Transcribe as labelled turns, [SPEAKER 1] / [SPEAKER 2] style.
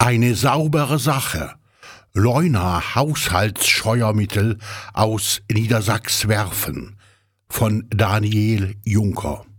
[SPEAKER 1] Eine saubere Sache. Leuna Haushaltsscheuermittel aus Niedersachs-Werfen von Daniel Juncker.